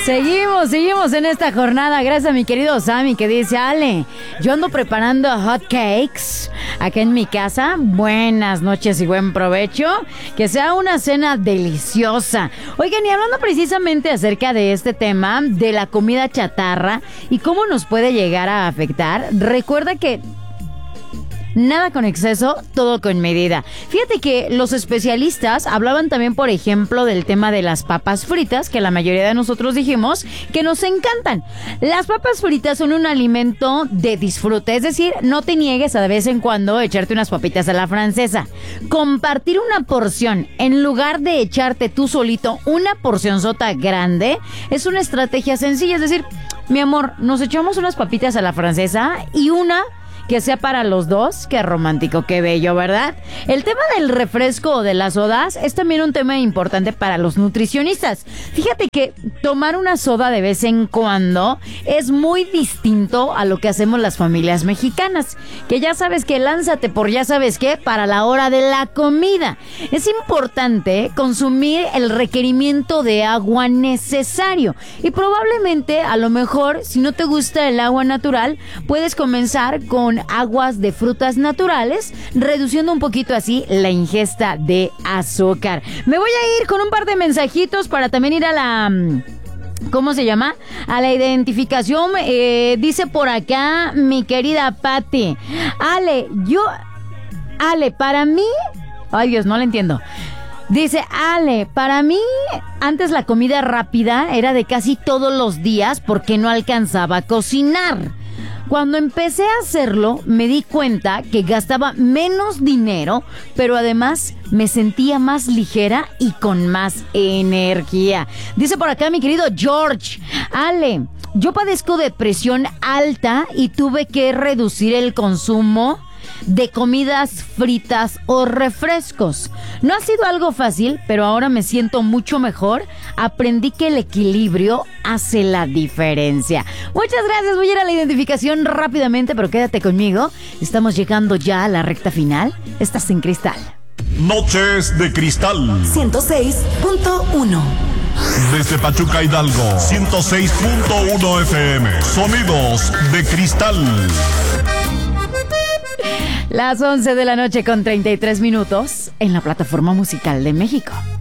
Seguimos en esta jornada. Gracias a mi querido Sammy que dice: Ale, yo ando preparando hot cakes acá en mi casa. Buenas noches y buen provecho. Que sea una cena deliciosa. Oigan, y hablando precisamente acerca de este tema de la comida chatarra y cómo nos puede llegar a afectar, recuerda que nada con exceso, todo con medida. Fíjate que los especialistas hablaban también, por ejemplo, del tema de las papas fritas, que la mayoría de nosotros dijimos que nos encantan. Las papas fritas son un alimento de disfrute, es decir, no te niegues a de vez en cuando echarte unas papitas a la francesa. Compartir una porción en lugar de echarte tú solito una porcionzota grande es una estrategia sencilla, es decir, mi amor, nos echamos unas papitas a la francesa y una que sea para los dos. Qué romántico, qué bello, ¿verdad? El tema del refresco o de las sodas es también un tema importante para los nutricionistas. Fíjate que tomar una soda de vez en cuando es muy distinto a lo que hacemos las familias mexicanas, que ya sabes que lánzate por ya sabes qué para la hora de la comida. Es importante consumir el requerimiento de agua necesario y probablemente, a lo mejor, si no te gusta el agua natural, puedes comenzar con aguas de frutas naturales, reduciendo un poquito así la ingesta de azúcar. Me voy a ir con un par de mensajitos para también ir a la... ¿cómo se llama? A la identificación. Dice por acá mi querida Patti: Ale, para mí... Ay, Dios, no la entiendo. Dice: Ale, para mí antes la comida rápida era de casi todos los días porque no alcanzaba a cocinar. Cuando empecé a hacerlo, me di cuenta que gastaba menos dinero, pero además me sentía más ligera y con más energía. Dice por acá mi querido George: Ale, yo padezco de presión alta y tuve que reducir el consumo de comidas fritas o refrescos. No ha sido algo fácil, pero ahora me siento mucho mejor. Aprendí que el equilibrio hace la diferencia. Muchas gracias. Voy a ir a la identificación rápidamente, pero quédate conmigo. Estamos llegando ya a la recta final. Estás en Cristal. Noches de Cristal 106.1. Desde Pachuca, Hidalgo, 106.1 FM. Sonidos de Cristal. Las 11 de la noche con 33 minutos en la plataforma musical de México.